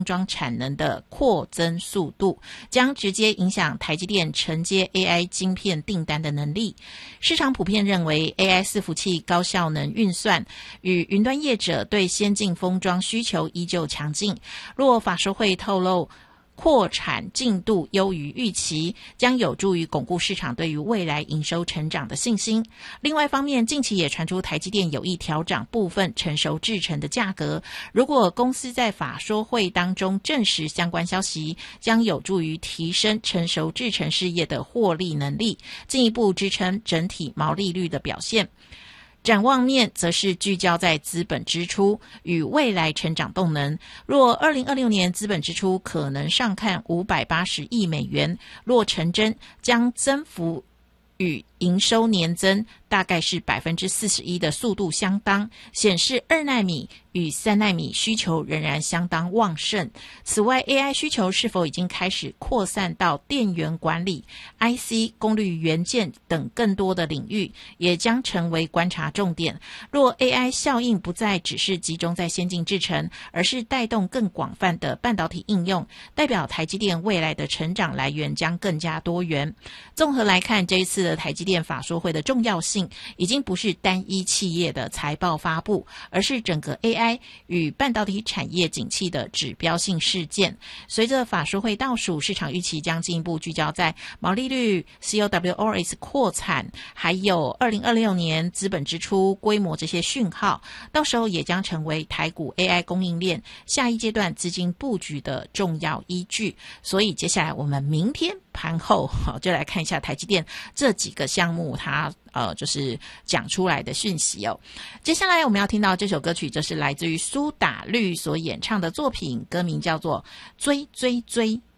装产能的扩增速度，将直接影响台积电承接 AI 晶片订单的能力。市场普遍认为 AI 伺服器高效能运算与云端业者对先进封装需求依旧强劲。若法说会透露扩产进度优于预期，将有助于巩固市场对于未来营收成长的信心。另外一方面，近期也传出台积电有意调涨部分成熟制程的价格，如果公司在法说会当中证实相关消息，将有助于提升成熟制程事业的获利能力，进一步支撑整体毛利率的表现。展望面则是聚焦在资本支出与未来成长动能。若2026年资本支出可能上看580亿美元，若成真，将增幅与营收年增大概是 41% 的速度相当，显示2奈米与3奈米需求仍然相当旺盛。此外 AI 需求是否已经开始扩散到电源管理、IC 功率元件等更多的领域，也将成为观察重点。若 AI 效应不再只是集中在先进制程，而是带动更广泛的半导体应用，代表台积电未来的成长来源将更加多元。综合来看，这一次的台积电法说会的重要性已经不是单一企业的财报发布，而是整个 AI 与半导体产业景气的指标性事件。随着法说会倒数，市场预期将进一步聚焦在毛利率、CoWoS 扩产，还有2026年资本支出规模这些讯号，到时候也将成为台股 AI 供应链下一阶段资金布局的重要依据。所以接下来我们明天盘后就来看一下台积电这几个项目它就是讲出来的讯息哦。接下来我们要听到这首歌曲，就是来自于苏打绿所演唱的作品，歌名叫做《追追追》。